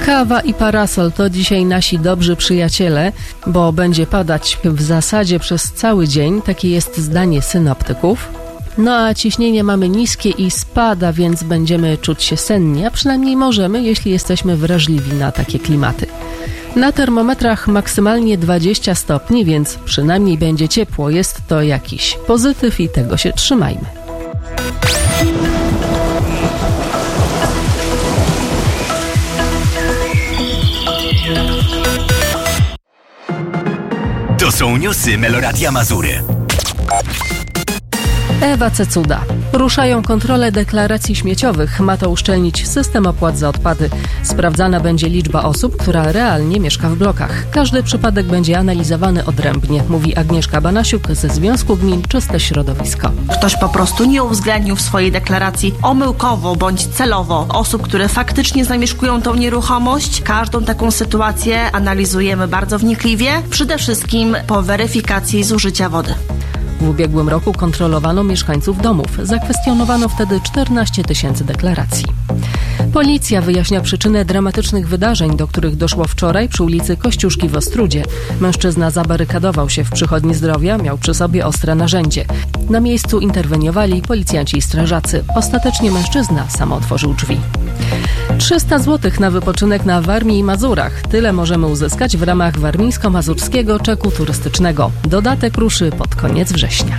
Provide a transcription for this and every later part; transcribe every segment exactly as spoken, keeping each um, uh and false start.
Kawa i parasol to dzisiaj nasi dobrzy przyjaciele, bo będzie padać w zasadzie przez cały dzień, takie jest zdanie synoptyków. No a ciśnienie mamy niskie i spada, więc będziemy czuć się sennie, a przynajmniej możemy, jeśli jesteśmy wrażliwi na takie klimaty. Na termometrach maksymalnie dwadzieścia stopni, więc przynajmniej będzie ciepło. Jest to jakiś pozytyw i tego się trzymajmy. To są newsy Meloradia Mazury. Ewa Cecuda. Ruszają kontrole deklaracji śmieciowych. Ma to uszczelnić system opłat za odpady. Sprawdzana będzie liczba osób, która realnie mieszka w blokach. Każdy przypadek będzie analizowany odrębnie, mówi Agnieszka Banasiuk ze Związku Gmin Czyste Środowisko. Ktoś po prostu nie uwzględnił w swojej deklaracji omyłkowo bądź celowo osób, które faktycznie zamieszkują tą nieruchomość. Każdą taką sytuację analizujemy bardzo wnikliwie, przede wszystkim po weryfikacji zużycia wody. W ubiegłym roku kontrolowano mieszkańców domów. Zakwestionowano wtedy czternaście tysięcy deklaracji. Policja wyjaśnia przyczynę dramatycznych wydarzeń, do których doszło wczoraj przy ulicy Kościuszki w Ostródzie. Mężczyzna zabarykadował się w przychodni zdrowia, miał przy sobie ostre narzędzie. Na miejscu interweniowali policjanci i strażacy. Ostatecznie mężczyzna sam otworzył drzwi. trzysta złotych na wypoczynek na Warmii i Mazurach. Tyle możemy uzyskać w ramach warmińsko-mazurskiego czeku turystycznego. Dodatek ruszy pod koniec września.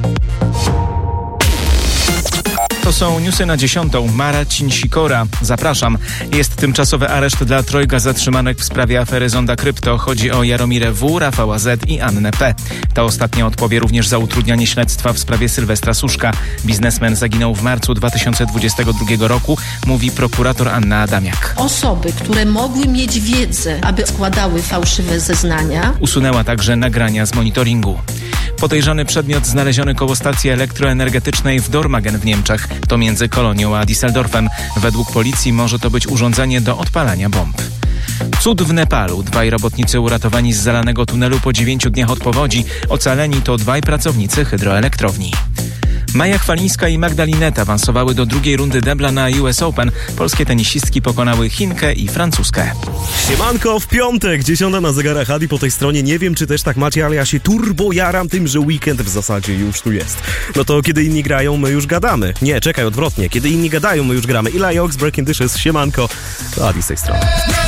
To są newsy na dziesiątą. Marcin Sikora. Zapraszam. Jest tymczasowy areszt dla trojga zatrzymanych w sprawie afery Zonda Krypto. Chodzi o Jaromirę W., Rafała Z. i Annę P. Ta ostatnia odpowie również za utrudnianie śledztwa w sprawie Sylwestra Suszka. Biznesmen zaginął w marcu dwa tysiące dwudziestego drugiego roku, mówi prokurator Anna Adamiak. Osoby, które mogły mieć wiedzę, aby składały fałszywe zeznania. Usunęła także nagrania z monitoringu. Podejrzany przedmiot znaleziony koło stacji elektroenergetycznej w Dormagen w Niemczech. To między Kolonią a Düsseldorfem. Według policji może to być urządzenie do odpalania bomb. Cud w Nepalu. Dwaj robotnicy uratowani z zalanego tunelu po dziewięciu dniach od powodzi. Ocaleni to dwaj pracownicy hydroelektrowni. Maja Chwalińska i Magdalineta awansowały do drugiej rundy debla na U S Open. Polskie tenisistki pokonały Chinkę i Francuzkę. Siemanko, w piątek, dziesiąta na zegarach Adi po tej stronie. Nie wiem, czy też tak macie, ale ja się turbo jaram tym, że weekend w zasadzie już tu jest. No to kiedy inni grają, my już gadamy. Nie, czekaj, odwrotnie. Kiedy inni gadają, my już gramy. Ila Joks, Breaking Dishes, siemanko. To Adi z tej strony.